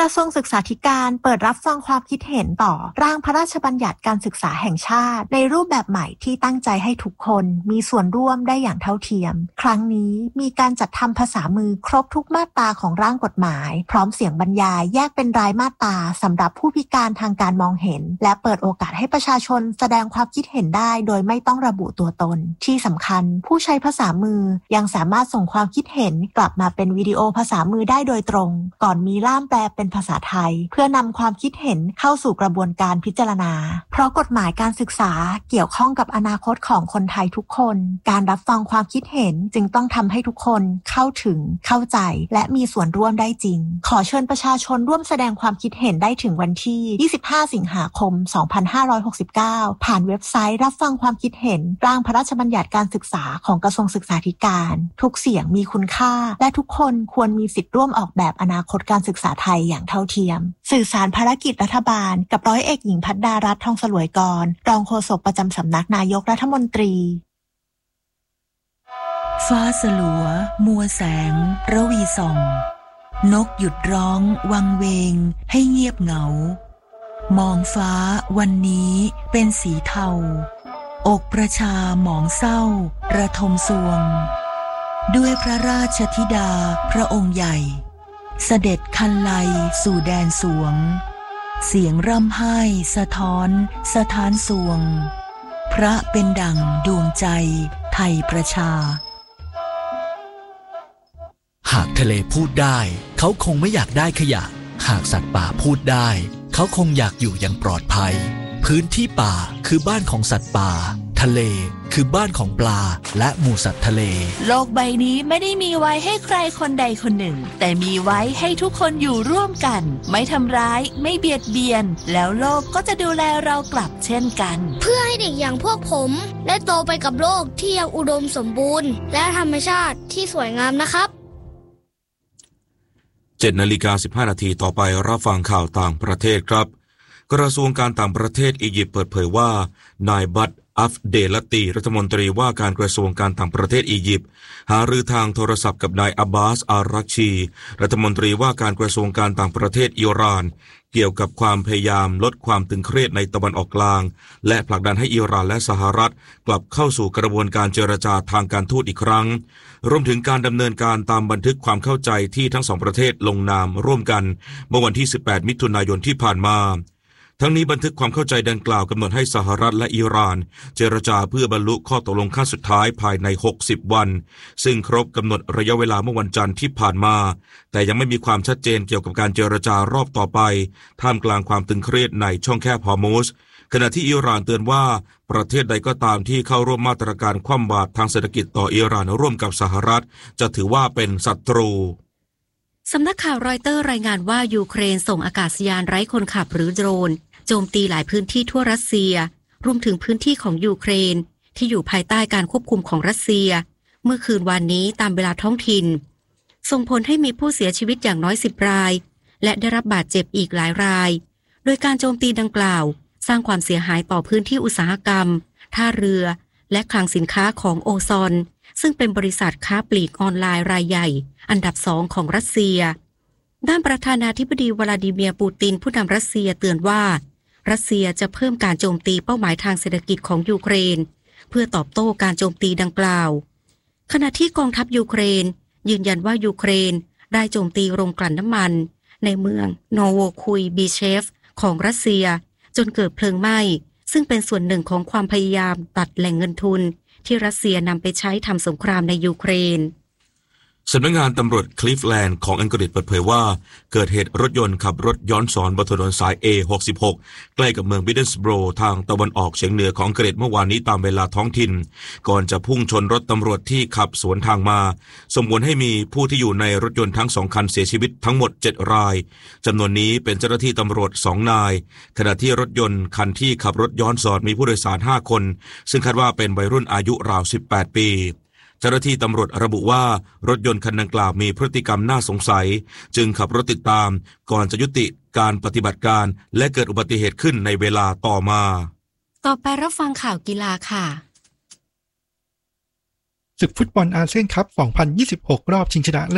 ระทรวงศึกษาธิการเปิดรับฟังความคิดเห็นต่อร่างพระราชบัญญัติการศึกษาแห่งชาติในรูปแบบใหม่ที่ตั้งใจให้ทุกคนมีส่วนร่วมได้อย่างเท่าเทียมครั้งนี้มีการจัดทำภาษามือครบทุกมาตราของร่างกฎหมายพร้อมเสียงบรรยายแยกเป็นรายมาตราสำหรับผู้พิการทางการมองเห็นและเปิดโอกาสให้ประชาชนแสดงความคิดเห็นได้โดยไม่ต้องระบุตัวตนที่สำคัญผู้ใช้ภาษามือยังสามารถส่งความคิดเห็นกลับมาเป็นวิดีโอภาษามือได้โดยตรงก่อนมีล่ามแปลเป็นภาษาไทยเพื่อนำความคิดเห็นเข้าสู่กระบวนการพิจารณาเพราะกฎหมายการศึกษาเกี่ยวข้องกับอนาคตของคนไทยทุกคนการรับฟังความคิดเห็นจึงต้องทำให้ทุกคนเข้าถึงเข้าใจและมีส่วนร่วมได้จริงขอเชิญประชาชนร่วมแสดงความคิดเห็นได้ถึงวันที่25 สิงหาคม 2569ผ่านเว็บไซต์รับฟังความคิดเห็นร่างพระราชบัญญัติการศึกษาของกระทรวงศึกษาธิการทุกเสียงมีคุณค่าและทุกคนควรมีสิทธิ์ร่วมออกแบบอนาคตการศึกษาไทยอย่างเท่าเทียมสื่อสารภารกิจรัฐบาลกับร้อยเอกหญิงภัทรดารัตน์ทองสลวยกรรองโฆษกประจำสำนักนายกรัฐมนตรีฟ้าสลัวมัวแสงระวีส่องนกหยุดร้องวังเวงให้เงียบเหงามองฟ้าวันนี้เป็นสีเทาอกประชาหมองเศร้าระทมสวงด้วยพระราชธิดาพระองค์ใหญ่เสด็จคันไลสู่แดนสวงเสียงร่ำไห้สะท้อนสถานสวงพระเป็นดั่งดวงใจไทยประชาหากทะเลพูดได้เขาคงไม่อยากได้ขยะหากสัตว์ป่าพูดได้เขาคงอยากอยู่อย่างปลอดภัยพื้นที่ป่าคือบ้านของสัตว์ป่าทะเลคือบ้านของปลาและหมู่สัตว์ทะเลโลกใบนี้ไม่ได้มีไว้ให้ใครคนใดคนหนึ่งแต่มีไว้ให้ทุกคนอยู่ร่วมกันไม่ทำร้ายไม่เบียดเบียนแล้วโลกก็จะดูแลเรากลับเช่นกันเพื่อให้เด็กอย่างพวกผมได้โตไปกับโลกที่ยังอุดมสมบูรณ์และธรรมชาติที่สวยงามนะครับ 7:15 น.ต่อไปรับฟังข่าวต่างประเทศครับกระทรวงการต่างประเทศอียิปต์เปิดเผยว่านายบัตอัฟเดลตีรัฐมนตรีว่าการกระทรวงการต่างประเทศอียิปต์หารือทางโทรศัพท์กับนายอับบาสอารักชีรัฐมนตรีว่าการกระทรวงการต่างประเทศอิหร่านเกี่ยวกับความพยายามลดความตึงเครียดในตะวันออกกลางและผลักดันให้อิหร่านและสหรัฐกลับเข้าสู่กระบวนการเจรจาทางการทูตอีกครั้งรวมถึงการดำเนินการตามบันทึกความเข้าใจที่ทั้งสองประเทศลงนามร่วมกันเมื่อวันที่18 มิถุนายนที่ผ่านมาทั้งนี้บันทึกความเข้าใจดังกล่าวกำหนดให้สหรัฐและอิหร่านเจรจาเพื่อบรรลุข้อตกลงขั้นสุดท้ายภายใน60 วันซึ่งครบกำหนดระยะเวลาเมื่อวันจันทร์ที่ผ่านมาแต่ยังไม่มีความชัดเจนเกี่ยวกับการเจรจารอบต่อไปท่ามกลางความตึงเครียดในช่องแคบฮอร์มุซขณะที่อิหร่านเตือนว่าประเทศใดก็ตามที่เข้าร่วมมาตรการคว่ำบาตรทางเศรษฐกิจต่ออิหร่านร่วมกับสหรัฐจะถือว่าเป็นศัตรูสำนักข่าวรอยเตอร์รายงานว่ายูเครนส่งอากาศยานไร้คนขับหรือโดรนโจมตีหลายพื้นที่ทั่วรัสเซียรวมถึงพื้นที่ของยูเครนที่อยู่ภายใต้การควบคุมของรัสเซียเมื่อคืนวานนี้ตามเวลาท้องถิ่นส่งผลให้มีผู้เสียชีวิตอย่างน้อย10 รายและได้รับบาดเจ็บอีกหลายรายโดยการโจมตีดังกล่าวสร้างความเสียหายต่อพื้นที่อุตสาหกรรมท่าเรือและคลังสินค้าของโอซอนซึ่งเป็นบริษัทค้าปลีกออนไลน์รายใหญ่อันดับ2ของรัสเซียด้านประธานาธิบดีวลาดิเมียร์ปูตินผู้นำรัสเซียเตือนว่ารัสเซียจะเพิ่มการโจมตีเป้าหมายทางเศรษฐกิจของยูเครนเพื่อตอบโต้การโจมตีดังกล่าวขณะที่กองทัพยูเครนยืนยันว่ายูเครนได้โจมตีโรงกลั่นน้ำมันในเมืองโนโวคุยบีเชฟของรัสเซียจนเกิดเพลิงไหม้ซึ่งเป็นส่วนหนึ่งของความพยายามตัดแหล่งเงินทุนที่รัสเซียนำไปใช้ทำสงครามในยูเครนสำนักงานตำรวจคลิฟแลนด์ของอังกฤษเปิดเผยว่าเกิดเหตุรถยนต์ขับรถย้อนสอนบนถนนสาย A66 ใกล้กับเมืองมิดเดิลสโบรทางตะวันออกเฉียงเหนือของอังกฤษเมื่อวานนี้ตามเวลาท้องถิ่นก่อนจะพุ่งชนรถตำรวจที่ขับสวนทางมาส่งผลให้มีผู้ที่อยู่ในรถยนต์ทั้ง2 คันเสียชีวิตทั้งหมด7 รายจำนวนนี้เป็นเจ้าหน้าที่ตำรวจ2 นายขณะที่รถยนต์คันที่ขับรถย้อนสอนมีผู้โดยสาร5 คนซึ่งคาดว่าเป็นวัยรุ่นอายุราว18 ปีเจ้าหน้าที่ตำรวจระบุว่ารถยนต์คันดังกล่าวมีพฤติกรรมน่าสงสัยจึงขับรถติดตามก่อนจะยุติการปฏิบัติการและเกิดอุบัติเหตุขึ้นในเวลาต่อมาต่อไปรับฟังข่าวกีฬาค่ะศึกฟุตบอลอาเซียนคัพ 2026 รอบชิงชนะ